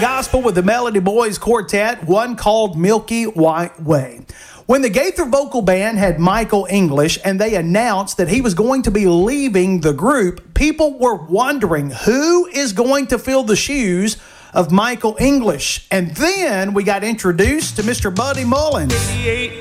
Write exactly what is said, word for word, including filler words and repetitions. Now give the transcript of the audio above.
gospel with the Melody Boys Quartet, one called Milky White Way. When the Gaither Vocal Band had Michael English and they announced that he was going to be leaving the group, people were wondering who is going to fill the shoes of Michael English. And then we got introduced to Mister Buddy Mullins.